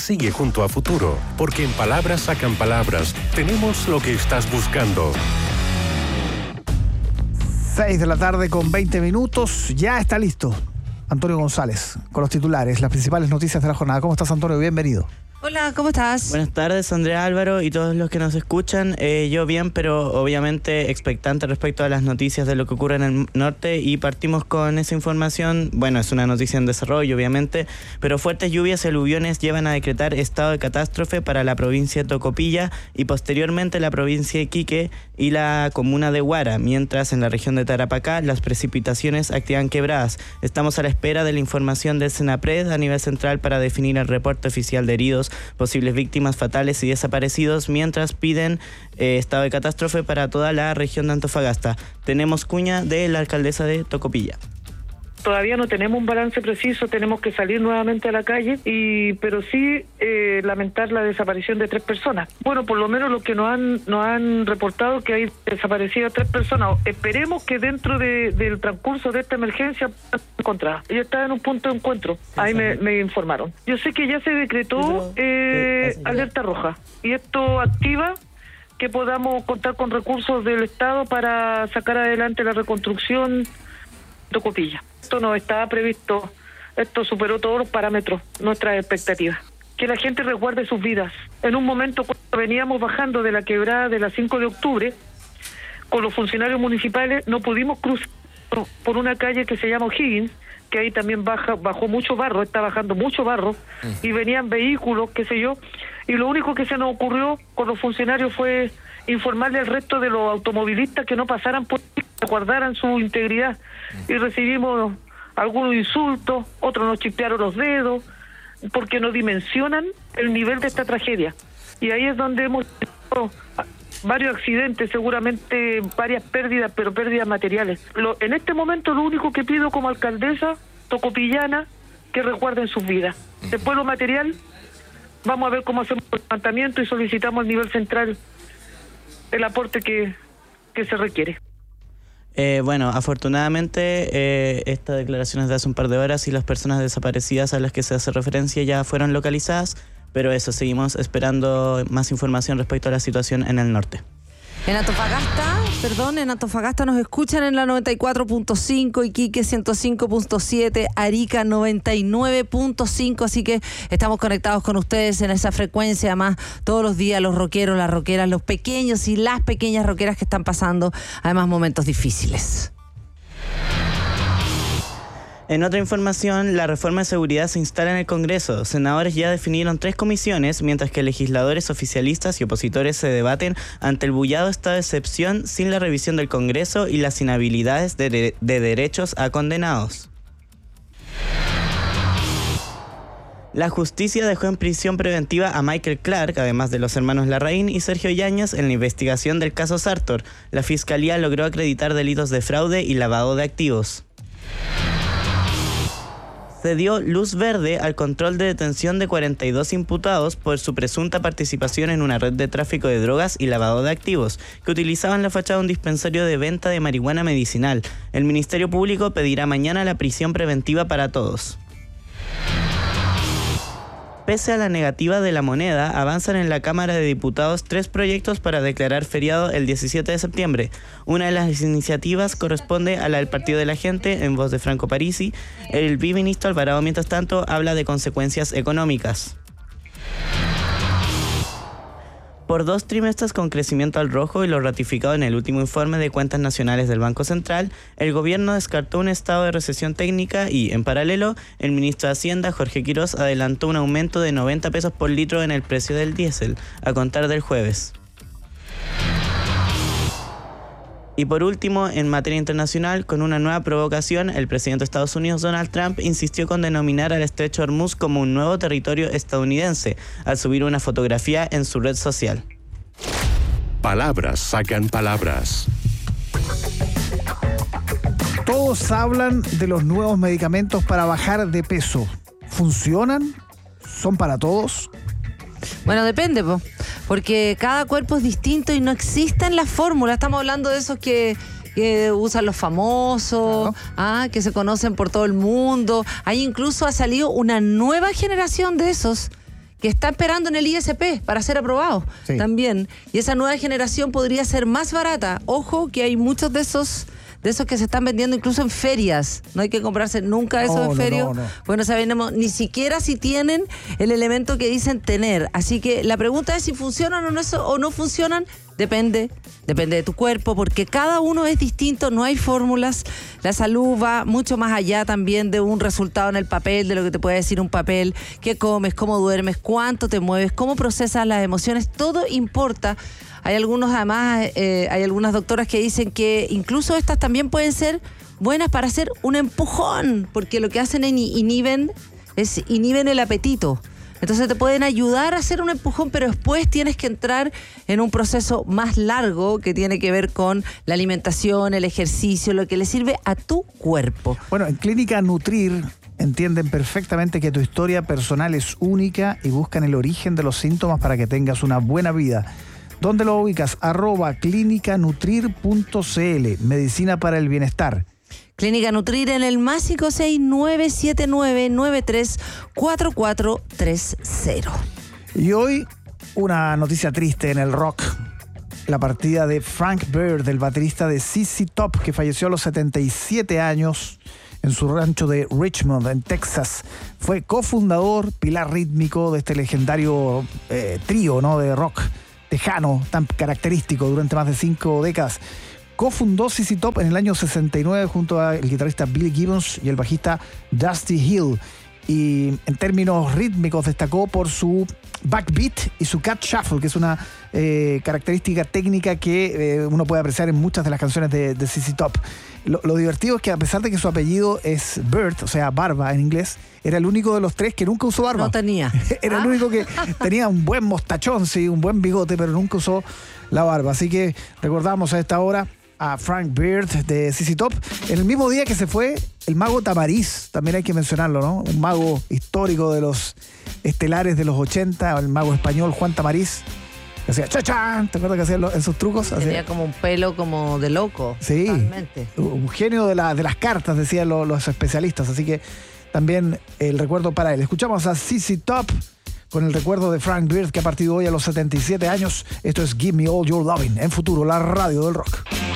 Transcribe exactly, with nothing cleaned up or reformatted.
sigue junto a Futuro, porque en Palabras Sacan Palabras tenemos lo que estás buscando. seis de la tarde con veinte minutos, ya está listo Antonio González con los titulares, las principales noticias de la jornada. ¿Cómo estás, Antonio? Bienvenido. Hola, ¿cómo estás? Buenas tardes, Andrea, Álvaro y todos los que nos escuchan. Eh, yo bien, pero obviamente expectante respecto a las noticias de lo que ocurre en el norte, y partimos con esa información. Bueno, es una noticia en desarrollo, obviamente, pero fuertes lluvias y aluviones llevan a decretar estado de catástrofe para la provincia de Tocopilla y posteriormente la provincia de Iquique y la comuna de Huara, mientras en la región de Tarapacá las precipitaciones activan quebradas. Estamos a la espera de la información del Senapred a nivel central para definir el reporte oficial de heridos, posibles víctimas fatales y desaparecidos, mientras piden eh, estado de catástrofe para toda la región de Antofagasta. Tenemos cuña de la alcaldesa de Tocopilla. Todavía no tenemos un balance preciso, tenemos que salir nuevamente a la calle, y pero sí eh, lamentar la desaparición de tres personas. Bueno, por lo menos lo que nos han nos han reportado que hay desaparecidas tres personas. Esperemos que dentro de, del transcurso de esta emergencia puedan ser encontradas. Ella está en un punto de encuentro, ahí me, me informaron. Yo sé que ya se decretó eh, alerta roja, y esto activa que podamos contar con recursos del Estado para sacar adelante la reconstrucción de Tocopilla. Esto no estaba previsto, esto superó todos los parámetros, nuestras expectativas. Que la gente resguarde sus vidas. En un momento cuando veníamos bajando de la quebrada de la cinco de octubre, con los funcionarios municipales no pudimos cruzar por una calle que se llama O'Higgins, que ahí también baja, bajó mucho barro, está bajando mucho barro, y venían vehículos, qué sé yo, y lo único que se nos ocurrió con los funcionarios fue informarle al resto de los automovilistas que no pasaran por ahí, que guardaran su integridad, y recibimos algunos insultos, otros nos chispearon los dedos, porque no dimensionan el nivel de esta tragedia. Y ahí es donde hemos tenido varios accidentes, seguramente varias pérdidas, pero pérdidas materiales. Lo, en este momento lo único que pido como alcaldesa tocopillana, que resguarden sus vidas. Después lo material, vamos a ver cómo hacemos el levantamiento y solicitamos al nivel central el aporte que, que se requiere. Eh, bueno, afortunadamente eh, estas declaraciones de hace un par de horas y las personas desaparecidas a las que se hace referencia ya fueron localizadas, pero eso, seguimos esperando más información respecto a la situación en el norte. En Antofagasta, perdón, en Antofagasta nos escuchan en la noventa y cuatro punto cinco, Iquique ciento cinco punto siete, Arica noventa y nueve punto cinco, así que estamos conectados con ustedes en esa frecuencia. Además, todos los días los rockeros, las rockeras, los pequeños y las pequeñas rockeras que están pasando, además, momentos difíciles. En otra información, la reforma de seguridad se instala en el Congreso. Senadores ya definieron tres comisiones, mientras que legisladores oficialistas y opositores se debaten ante el bullado estado de excepción sin la revisión del Congreso y las inhabilidades de, de, de derechos a condenados. La justicia dejó en prisión preventiva a Michael Clark, además de los hermanos Larraín y Sergio Yáñez, en la investigación del caso Sartor. La Fiscalía logró acreditar delitos de fraude y lavado de activos. Se dio luz verde al control de detención de cuarenta y dos imputados por su presunta participación en una red de tráfico de drogas y lavado de activos, que utilizaban la fachada de un dispensario de venta de marihuana medicinal. El Ministerio Público pedirá mañana la prisión preventiva para todos. Pese a la negativa de La Moneda, avanzan en la Cámara de Diputados tres proyectos para declarar feriado el diecisiete de septiembre. Una de las iniciativas corresponde a la del Partido de la Gente, en voz de Franco Parisi. El viceministro Alvarado, mientras tanto, habla de consecuencias económicas. Por dos trimestres con crecimiento al rojo y lo ratificado en el último informe de cuentas nacionales del Banco Central, el gobierno descartó un estado de recesión técnica y, en paralelo, el ministro de Hacienda, Jorge Quirós, adelantó un aumento de noventa pesos por litro en el precio del diésel, a contar del jueves. Y por último, en materia internacional, con una nueva provocación, el presidente de Estados Unidos, Donald Trump, insistió con denominar al estrecho Hormuz como un nuevo territorio estadounidense, al subir una fotografía en su red social. Palabras sacan palabras. Todos hablan de los nuevos medicamentos para bajar de peso. ¿Funcionan? ¿Son para todos? Bueno, depende, po, porque cada cuerpo es distinto y no existen las fórmulas. Estamos hablando de esos que, que usan los famosos, claro. ah, que se conocen por todo el mundo. Ahí incluso ha salido una nueva generación de esos que está esperando en el I S P para ser aprobado Sí. también. Y esa nueva generación podría ser más barata. Ojo que hay muchos de esos de esos que se están vendiendo incluso en ferias. No hay que comprarse nunca esos No, en no, ferias. no, no. Bueno, sabemos ni siquiera si tienen el elemento que dicen tener. Así que la pregunta es si funcionan o no, o no funcionan. Depende, depende de tu cuerpo, porque cada uno es distinto, no hay fórmulas. La salud va mucho más allá también de un resultado en el papel, de lo que te puede decir un papel, qué comes, cómo duermes, cuánto te mueves, cómo procesas las emociones, todo importa. Hay algunos, además, eh, hay algunas doctoras que dicen que incluso estas también pueden ser buenas para hacer un empujón, porque lo que hacen en inhiben es inhiben el apetito. Entonces te pueden ayudar a hacer un empujón, pero después tienes que entrar en un proceso más largo que tiene que ver con la alimentación, el ejercicio, lo que le sirve a tu cuerpo. Bueno, en Clínica Nutrir entienden perfectamente que tu historia personal es única y buscan el origen de los síntomas para que tengas una buena vida. ¿Dónde lo ubicas? Arroba clínica nutrir punto c l, medicina para el bienestar. Clínica Nutrir en el más cinco seis nueve siete nueve nueve tres cuatro cuatro tres cero. Y hoy una noticia triste en el rock. La partida de Frank Beard, el baterista de Z Z Top, que falleció a los setenta y siete años en su rancho de Richmond, en Texas. Fue cofundador, pilar rítmico de este legendario eh, trío, ¿no?, de rock tejano, tan característico durante más de cinco décadas. Cofundó Z Z Top en el año sesenta y nueve junto al guitarrista Billy Gibbons y el bajista Dusty Hill. Y en términos rítmicos destacó por su backbeat y su cat shuffle, que es una eh, característica técnica que eh, uno puede apreciar en muchas de las canciones de, de Z Z Top. Lo, lo divertido es que a pesar de que su apellido es Beard, o sea, barba en inglés, era el único de los tres que nunca usó barba. No tenía. Era el único que tenía un buen mostachón, sí, un buen bigote, pero nunca usó la barba. Así que recordamos a esta hora a Frank Beard de Z Z Top, en el mismo día que se fue el mago Tamariz, también hay que mencionarlo, ¿no? Un mago histórico de los estelares de los ochenta, el mago español Juan Tamariz, que hacía chachán, ¿te acuerdas que hacía esos trucos? Tenía Hacía, como un pelo como de loco. sí, Totalmente. un genio de, la, de las cartas, decían lo, los especialistas, así que también el recuerdo para él. Escuchamos a Z Z Top con el recuerdo de Frank Beard, que ha partido hoy a los setenta y siete años. Esto es Give Me All Your Loving, en Futuro, la radio del rock.